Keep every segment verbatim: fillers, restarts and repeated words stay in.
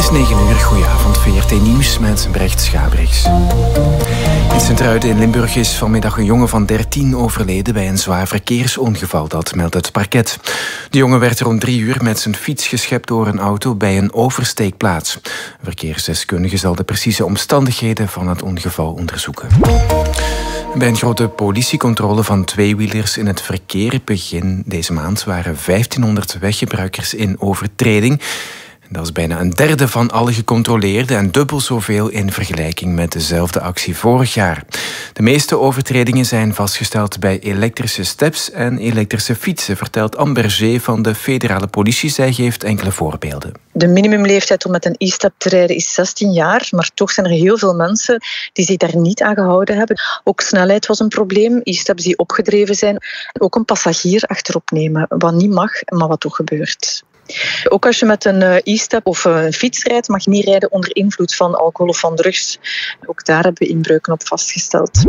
is negen uur, goedenavond, V R T Nieuws met Brecht Schabriks. In Sint-Truiden in Limburg is vanmiddag een jongen van dertien overleden bij een zwaar verkeersongeval, dat meldt het parket. De jongen werd rond drie uur met zijn fiets geschept door een auto bij een oversteekplaats. Een verkeersdeskundige zal de precieze omstandigheden van het ongeval onderzoeken. Bij een grote politiecontrole van tweewielers in het verkeer begin deze maand waren vijftienhonderd weggebruikers in overtreding. Dat is bijna een derde van alle gecontroleerden en dubbel zoveel in vergelijking met dezelfde actie vorig jaar. De meeste overtredingen zijn vastgesteld bij elektrische steps en elektrische fietsen, vertelt Amber G. van de federale politie. Zij geeft enkele voorbeelden. De minimumleeftijd om met een e-step te rijden is zestien jaar, maar toch zijn er heel veel mensen die zich daar niet aan gehouden hebben. Ook snelheid was een probleem, e-steps die opgedreven zijn. Ook een passagier achterop nemen, wat niet mag, maar wat toch gebeurt. Ook als je met een e-step of een fiets rijdt, mag je niet rijden onder invloed van alcohol of van drugs. Ook daar hebben we inbreuken op vastgesteld.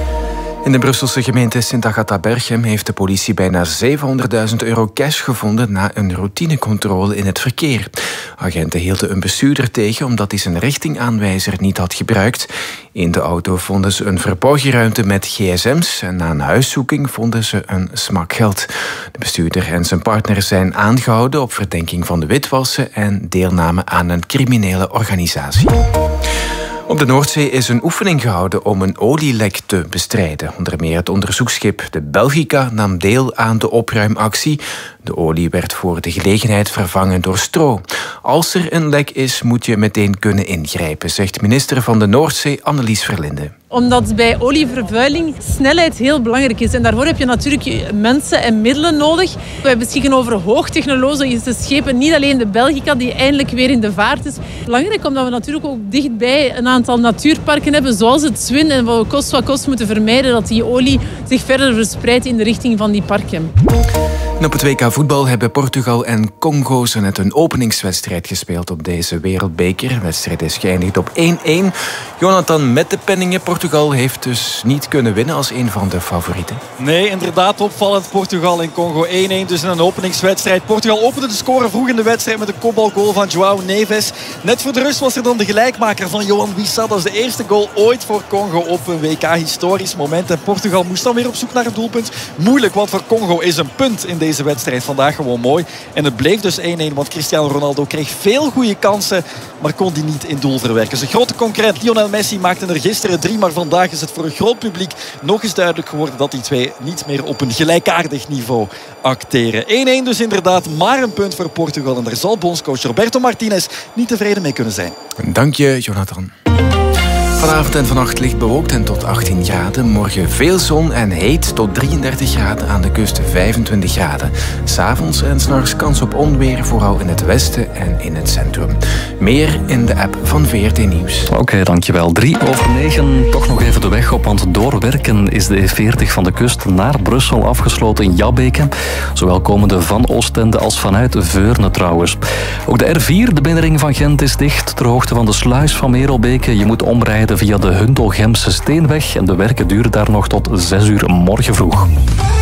In de Brusselse gemeente Sint-Agatha-Berchem heeft de politie bijna zevenhonderdduizend euro cash gevonden na een routinecontrole in het verkeer. Agenten hielden een bestuurder tegen omdat hij zijn richtingaanwijzer niet had gebruikt. In de auto vonden ze een verborgenruimte met gsm's en na een huiszoeking vonden ze een smak geld. De bestuurder en zijn partner zijn aangehouden op verdenking van de witwassen en deelname aan een criminele organisatie. Op de Noordzee is een oefening gehouden om een olielek te bestrijden. Onder meer het onderzoeksschip de Belgica nam deel aan de opruimactie. De olie werd voor de gelegenheid vervangen door stro. Als er een lek is, moet je meteen kunnen ingrijpen, zegt minister van de Noordzee Annelies Verlinde. Omdat bij olievervuiling snelheid heel belangrijk is. En daarvoor heb je natuurlijk mensen en middelen nodig. Wij beschikken over hoogtechnologische schepen. Niet alleen de Belgica, die eindelijk weer in de vaart is. Belangrijk omdat we natuurlijk ook dichtbij een aantal natuurparken hebben, zoals het Zwin. En we kost wat kost moeten vermijden dat die olie zich verder verspreidt in de richting van die parken. En op het W K voetbal hebben Portugal en Congo zo net een openingswedstrijd gespeeld op deze wereldbeker. De wedstrijd is geëindigd op één-één. Jonathan, met de penningen. Portugal heeft dus niet kunnen winnen als een van de favorieten. Nee, inderdaad opvallend. Portugal en Congo één-één, dus in een openingswedstrijd. Portugal opende de score vroeg in de wedstrijd met een kopbalgoal van João Neves. Net voor de rust was er dan de gelijkmaker van Johan Wissa. Dat is de eerste goal ooit voor Congo op een W K. Historisch moment. En Portugal moest dan weer op zoek naar een doelpunt. Moeilijk, want voor Congo is een punt in deze wedstrijd vandaag gewoon mooi. En het bleef dus één-één, want Cristiano Ronaldo kreeg veel goede kansen, maar kon die niet in doel verwerken. Zijn grote concurrent Lionel Messi maakte er gisteren drie, maar vandaag is het voor een groot publiek nog eens duidelijk geworden dat die twee niet meer op een gelijkaardig niveau acteren. één-één dus inderdaad, maar een punt voor Portugal. En daar zal bondscoach Roberto Martinez niet tevreden mee kunnen zijn. Dank je, Jonathan. Vanavond en vannacht licht bewolkt en tot achttien graden. Morgen veel zon en heet tot drieëndertig graden, aan de kust vijfentwintig graden. 'S'avonds en 's nachts kans op onweer, vooral in het westen en in het centrum. Meer in de app van V R T Nieuws. Oké, okay, dankjewel. Drie over negen, toch nog even de weg op, want door werken is de E veertig van de kust naar Brussel afgesloten in Jabbeke. Zowel komende van Oostende als vanuit Veurne trouwens. Ook de R vier, de binnenring van Gent, is dicht ter hoogte van de sluis van Merelbeke. Je moet omrijden via de Hundelgemse Steenweg en de werken duren daar nog tot zes uur morgen vroeg.